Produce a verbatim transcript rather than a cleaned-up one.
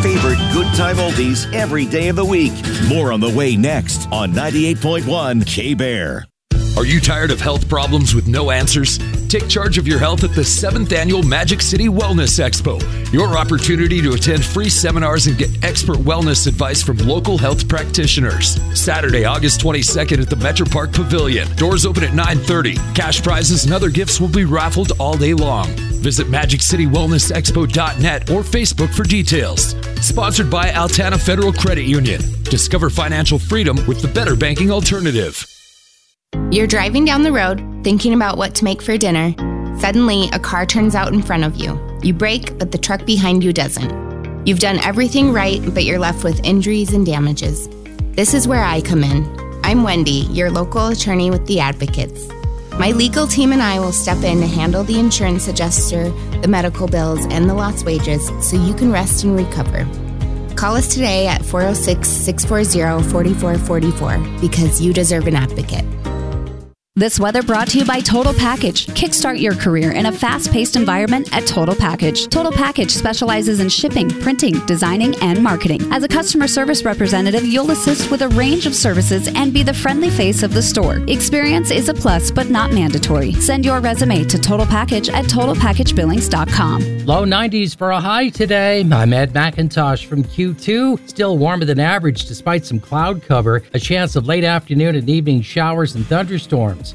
favorite good time oldies every day of the week. More on the way next on ninety-eight point one K-Bear. Are you tired of health problems with no answers? Take charge of your health at the seventh Annual Magic City Wellness Expo. Your opportunity to attend free seminars and get expert wellness advice from local health practitioners. Saturday, August twenty-second at the Metro Park Pavilion. Doors open at nine thirty. Cash prizes and other gifts will be raffled all day long. Visit magic city wellness expo dot net or Facebook for details. Sponsored by Altana Federal Credit Union. Discover financial freedom with the better banking alternative. You're driving down the road, thinking about what to make for dinner. Suddenly, a car turns out in front of you. You brake, but the truck behind you doesn't. You've done everything right, but you're left with injuries and damages. This is where I come in. I'm Wendy, your local attorney with the Advocates. My legal team and I will step in to handle the insurance adjuster, the medical bills, and the lost wages so you can rest and recover. Call us today at four oh six, six four zero, four four four four because you deserve an advocate. This weather brought to you by Total Package. Kickstart your career in a fast-paced environment at Total Package. Total Package specializes in shipping, printing, designing, and marketing. As a customer service representative, you'll assist with a range of services and be the friendly face of the store. Experience is a plus, but not mandatory. Send your resume to Total Package at total package billings dot com. Low nineties for a high today. I'm Ed McIntosh from Q two. Still warmer than average despite some cloud cover. A chance of late afternoon and evening showers and thunderstorms.